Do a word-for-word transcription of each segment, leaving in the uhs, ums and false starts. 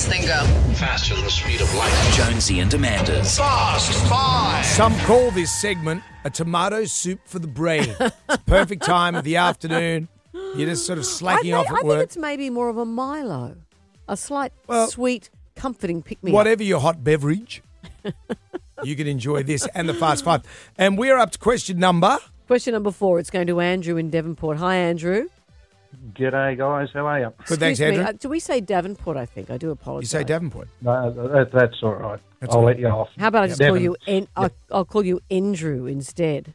thing go? Faster than the speed of light. Jonesy and Amanda's Fast Five. Some call this segment a tomato soup for the brain. It's the perfect time of the afternoon. You're just sort of slacking I, off think, at I think work. it's maybe more of a Milo, a slight, Well, sweet, comforting pick-me-up. Whatever your hot beverage, you can enjoy this and the Fast Five. And we're up to question number... Question number four. It's going to Andrew in Devonport. Hi, Andrew. G'day, guys. How are you? Good, thanks, Excuse me, Andrew. uh, do we say Davenport, I think? I do apologise. You say Davenport. No, that, that's all right. That's I'll all let right. you off. How about I just Devon. call you... En- I'll, I'll call you Andrew instead.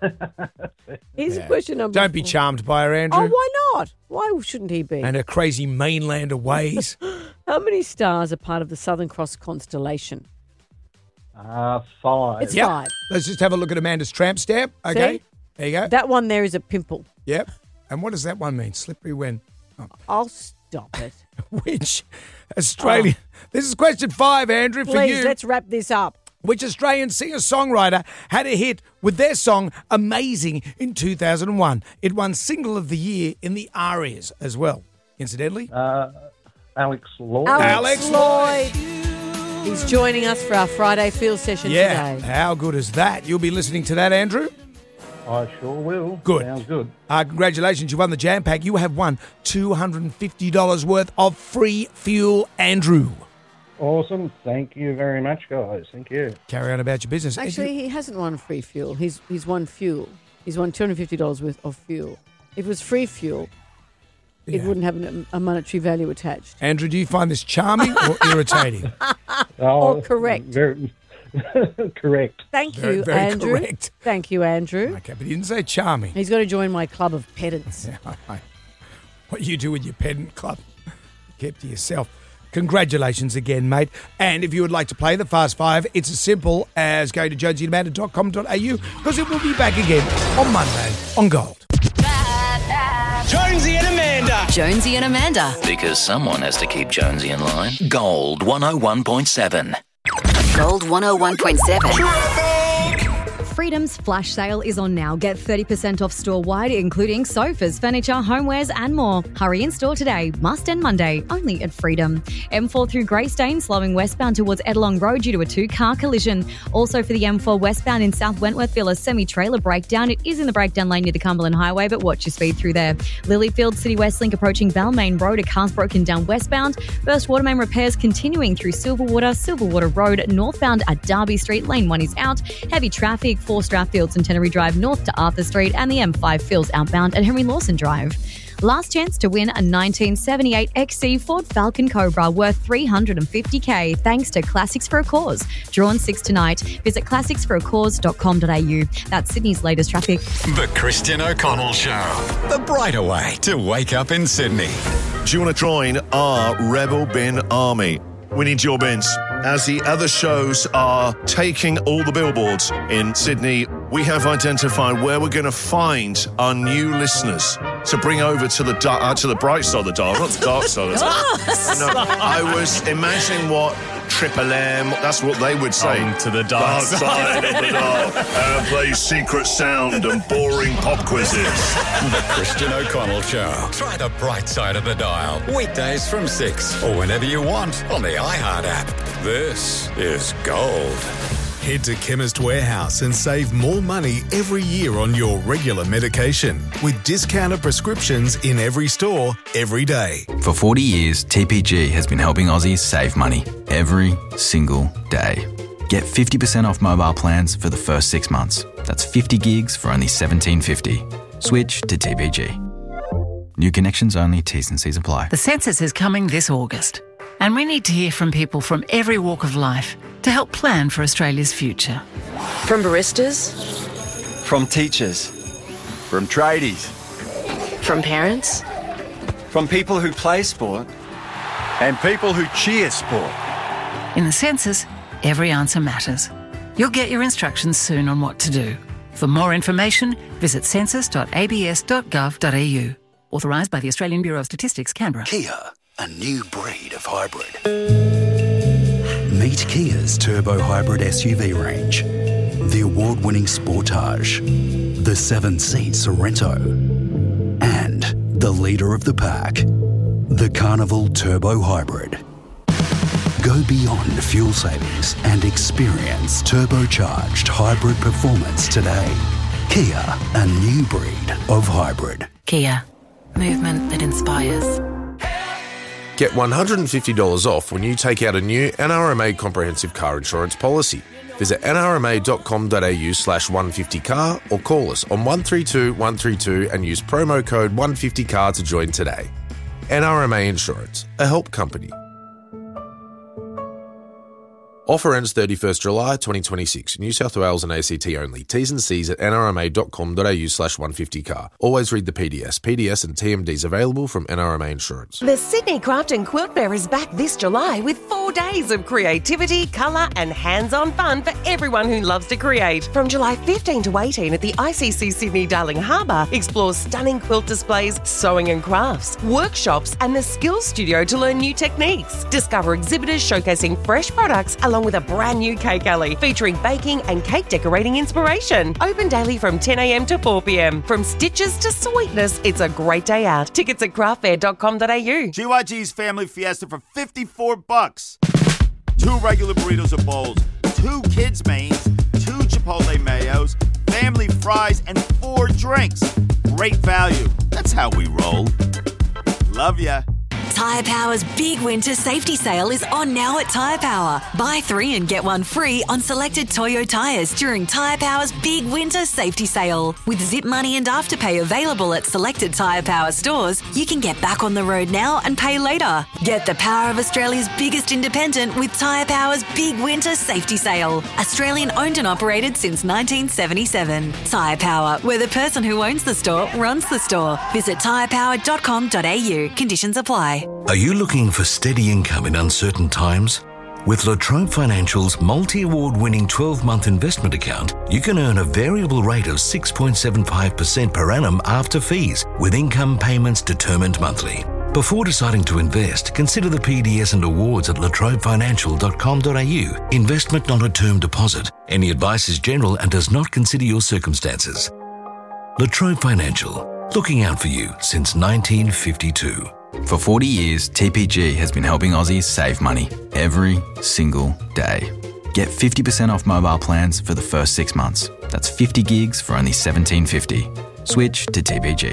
Here's Yeah. question number Don't be four. charmed by her, Andrew. Oh, why not? Why shouldn't he be? And her crazy mainlander ways. How many stars are part of the Southern Cross constellation? Uh, five. It's Yep. five. Let's just have a look at Amanda's tramp stamp. Okay. See? There you go. That one there is a pimple. Yep. And what does that one mean? Slippery when? I'll stop it. Which Australian... This is question five, Andrew, for Please, you. let's wrap this up. Which Australian singer-songwriter had a hit with their song Amazing in two thousand one? It won Single of the Year in the ARIAs as well, incidentally. Uh, Alex Lloyd. Alex, Alex Lloyd. He's joining us for our Friday field session yeah, today. how good is that? You'll be listening to that, Andrew? I sure will. Good. Sounds good. Uh, congratulations, you won the Jam Pack. You have won two hundred fifty dollars worth of free fuel, Andrew. Awesome. Thank you very much, guys. Thank you. Carry on about your business. Actually, he hasn't won free fuel. He's he's won fuel. He's won two hundred fifty dollars worth of fuel. If it was free fuel, it Yeah. wouldn't have an, a monetary value attached. Andrew, do you find this charming or irritating? Oh, Or correct. Very, correct. Thank Very, you, very Andrew. correct. Thank you, Andrew. Okay, but he didn't say charming. He's got to join my club of pedants. What you do with your pedant club, keep to yourself. Congratulations again, mate. And if you would like to play the Fast Five, it's as simple as going to jonesy and amanda dot com dot a u because it will be back again on Monday on Gold. Jonesy and Amanda. Jonesy and Amanda. Because someone has to keep Jonesy in line. Gold one oh one point seven. Gold one oh one point seven. Freedom's flash sale is on now. Get thirty percent off store-wide, including sofas, furniture, homewares and more. Hurry in store today. Must end Monday. Only at Freedom. M four through Greystone, slowing westbound towards Edelong Road due to a two-car collision. Also for the M four westbound in South Wentworthville, a semi-trailer breakdown. It is in the breakdown lane near the Cumberland Highway, but watch your speed through there. Lilyfield City West Link approaching Balmain Road. A car's broken down westbound. First water main repairs continuing through Silverwater, Silverwater Road. Northbound at Derby Street. Lane one is out. Heavy traffic for Strathfield Centenary Drive north to Arthur Street and the M five Fields outbound at Henry Lawson Drive. Last chance to win a nineteen seventy-eight X C Ford Falcon Cobra worth three hundred fifty thousand dollars thanks to Classics for a Cause. Drawn six tonight. Visit classics for a cause dot com dot a u. That's Sydney's latest traffic. The Christian O'Connell Show. The brighter way to wake up in Sydney. Do you want to join our Rebel Bin Army? We need your bins. As the other shows are taking all the billboards in Sydney, we have identified where we're going to find our new listeners to bring over to the dark, uh, to the bright side of the dial, not the dark side of the dial. No, I was imagining what Triple M, that's what they would say. On to the dark side of the dial. And play Secret Sound and boring pop quizzes. The Christian O'Connell Show. Try the bright side of the dial. Weekdays from six or whenever you want on the iHeart app. This is Gold. Head to Chemist Warehouse and save more money every year on your regular medication with discounted prescriptions in every store, every day. For forty years, T P G has been helping Aussies save money every single day. Get fifty percent off mobile plans for the first six months. That's fifty gigs for only seventeen fifty. Switch to T P G. New connections only, T's and C's apply. The census is coming this August, and we need to hear from people from every walk of life to help plan for Australia's future. From baristas, From teachers, from tradies, from parents, from people who play sport, and people who cheer sport. In the census, every answer matters. You'll get your instructions soon on what to do. For more information, visit census dot a b s dot gov dot a u. Authorised by the Australian Bureau of Statistics, Canberra. Kia, a new breed of hybrid. Meet Kia's turbo hybrid S U V range. The award-winning Sportage, the seven-seat Sorrento, and the leader of the pack, the Carnival Turbo Hybrid. Go beyond fuel savings and experience turbocharged hybrid performance today. Kia, a new breed of hybrid. Kia, movement that inspires. Get one hundred fifty dollars off when you take out a new N R M A comprehensive car insurance policy. Visit nrma.com.au slash 150car or call us on one three two one three two and use promo code one fifty car to join today. N R M A Insurance, a help company. Offer ends thirty-first July twenty twenty-six. New South Wales and A C T only. T's and C's at nrma.com.au slash 150car. Always read the P D S. P D S and T M Ds available from N R M A Insurance. The Sydney Craft and Quilt Fair is back this July with four days of creativity, colour and hands-on fun for everyone who loves to create. From July fifteenth to eighteenth at the I C C Sydney Darling Harbour, explore stunning quilt displays, sewing and crafts, workshops and the Skills Studio to learn new techniques. Discover exhibitors showcasing fresh products along with a brand new cake alley featuring baking and cake decorating inspiration. Open daily from ten a m to four p m. From stitches to sweetness, it's a great day out. Tickets at craft fair dot com dot a u. G Y G's Family Fiesta for fifty-four bucks. Two regular burritos or bowls, two kids' mains, two Chipotle mayos, family fries, and four drinks. Great value. That's how we roll. Love ya. Tyre Power's big winter safety sale is on now at Tyre Power. Buy three and get one free on selected Toyo tyres during Tyre Power's big winter safety sale. With Zip Money and Afterpay available at selected Tyre Power stores, you can get back on the road now and pay later. Get the power of Australia's biggest independent with Tyre Power's big winter safety sale. Australian owned and operated since nineteen seventy-seven. Tyre Power, where the person who owns the store runs the store. Visit tyre power dot com dot a u. Conditions apply. Are you looking for steady income in uncertain times? With La Trobe Financial's multi-award winning twelve-month investment account, you can earn a variable rate of six point seven five percent per annum after fees, with income payments determined monthly. Before deciding to invest, consider the P D S and awards at la trobe financial dot com dot a u. Investment not a term deposit. Any advice is general and does not consider your circumstances. La Trobe Financial, looking out for you since nineteen fifty-two. For forty years, T P G has been helping Aussies save money every single day. Get fifty percent off mobile plans for the first six months. That's fifty gigs for only seventeen fifty. Switch to T P G.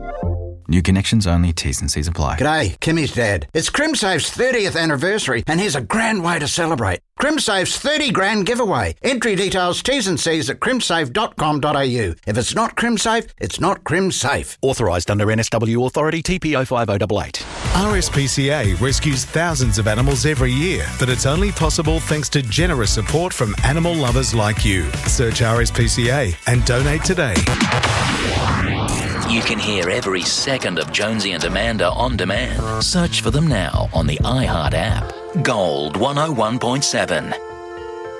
New connections only, T's and C's apply. G'day, Kimmy's dad. It's CrimSafe's thirtieth anniversary and here's a grand way to celebrate. CrimSafe's thirty grand giveaway. Entry details, T's and C's at crimsafe dot com dot a u. If it's not CrimSafe, it's not CrimSafe. Authorised under N S W Authority T P oh five oh eight eight. R S P C A rescues thousands of animals every year, but it's only possible thanks to generous support from animal lovers like you. Search R S P C A and donate today. You can hear every second of Jonesy and Amanda on demand. Search for them now on the iHeart app. Gold one oh one point seven.